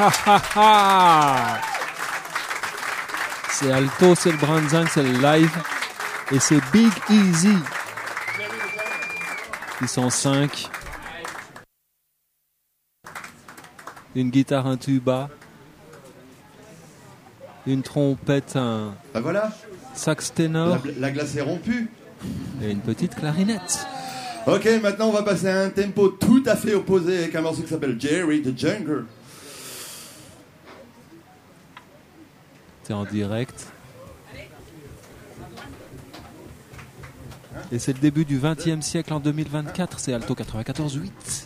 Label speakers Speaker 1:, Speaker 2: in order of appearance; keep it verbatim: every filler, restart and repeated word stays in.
Speaker 1: C'est alto, c'est le Brandzang, c'est le live. Et c'est Big Easy. Ils sont cinq. Une guitare, un tuba. Une trompette, un
Speaker 2: Ben voilà,
Speaker 1: sax ténor.
Speaker 2: la, la glace est rompue.
Speaker 1: Et une petite clarinette.
Speaker 2: Ok, maintenant on va passer à un tempo tout à fait opposé avec un morceau qui s'appelle Jerry the Jungle.
Speaker 1: C'est en direct. Et c'est le début du vingtième siècle en deux mille vingt-quatre. C'est Alto quatre-vingt-quatorze huit.